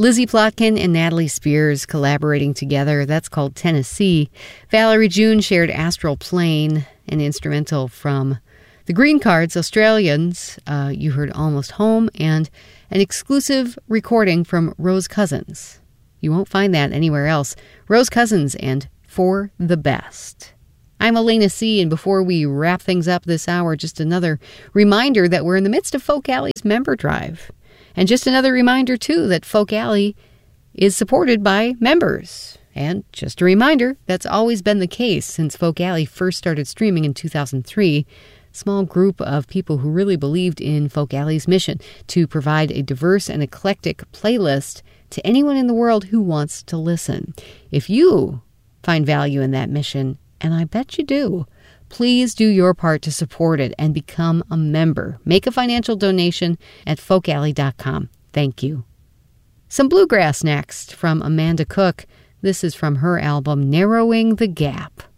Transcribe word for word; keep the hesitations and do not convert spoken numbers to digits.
Lizzie Plotkin and Natalie Spears collaborating together. That's called Tennessee. Valerie June shared Astral Plane, an instrumental from the Green Cards, Australians. Uh, you heard Almost Home, and an exclusive recording from Rose Cousins. You won't find that anywhere else. Rose Cousins and For the Best. I'm Elena C., and before we wrap things up this hour, just another reminder that we're in the midst of Folk Alley's member drive. And just another reminder, too, that Folk Alley is supported by members. And just a reminder, that's always been the case since Folk Alley first started streaming in two thousand three. A small group of people who really believed in Folk Alley's mission to provide a diverse and eclectic playlist to anyone in the world who wants to listen. If you find value in that mission, and I bet you do, please do your part to support it and become a member. Make a financial donation at folk alley dot com. Thank you. Some bluegrass next from Amanda Cook. This is from her album Narrowing the Gap.